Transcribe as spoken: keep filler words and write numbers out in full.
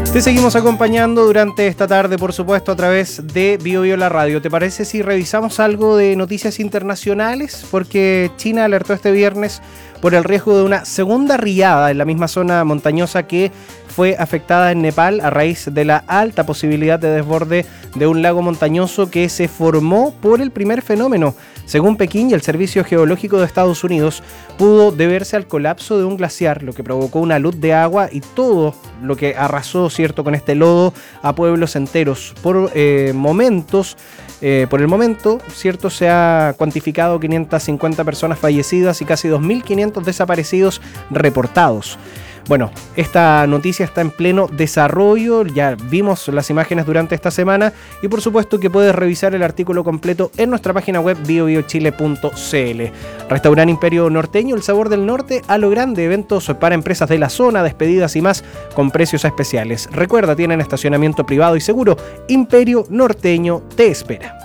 Te seguimos acompañando durante esta tarde, por supuesto, a través de Bio Bio La Radio. ¿Te parece si revisamos algo de noticias internacionales? Porque China alertó este viernes por el riesgo de una segunda riada en la misma zona montañosa que fue afectada en Nepal a raíz de la alta posibilidad de desborde de un lago montañoso que se formó por el primer fenómeno. Según Pekín y el Servicio Geológico de Estados Unidos, pudo deberse al colapso de un glaciar, lo que provocó una luz de agua y todo lo que arrasó, cierto, con este lodo a pueblos enteros. Por eh, momentos, eh, por el momento, cierto, se ha cuantificado quinientas cincuenta personas fallecidas y casi dos mil quinientos desaparecidos reportados. Bueno, esta noticia está en pleno desarrollo, ya vimos las imágenes durante esta semana y por supuesto que puedes revisar el artículo completo en nuestra página web bio bio chile punto c l. Restaurante Imperio Norteño, el sabor del norte a lo grande, eventos para empresas de la zona, despedidas y más con precios especiales. Recuerda, tienen estacionamiento privado y seguro. Imperio Norteño te espera.